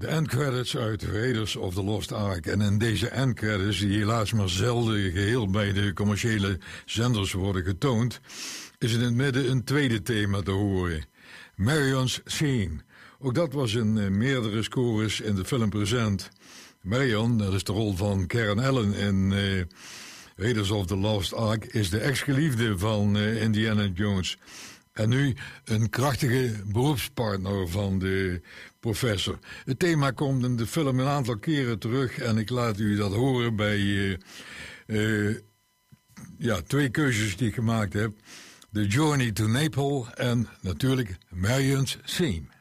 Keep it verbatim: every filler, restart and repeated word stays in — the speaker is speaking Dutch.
De endcredits uit Raiders of the Lost Ark. En in deze endcredits, die helaas maar zelden geheel bij de commerciële zenders worden getoond, is in het midden een tweede thema te horen. Marion's Theme. Ook dat was in uh, meerdere scores in de film present. Marion, dat is de rol van Karen Allen in uh, Raiders of the Lost Ark, is de ex-geliefde van uh, Indiana Jones. En nu een krachtige beroepspartner van de professor. Het thema komt in de film een aantal keren terug en ik laat u dat horen bij uh, uh, ja, twee keuzes die ik gemaakt heb. The Journey to Naples en natuurlijk Marion's Theme.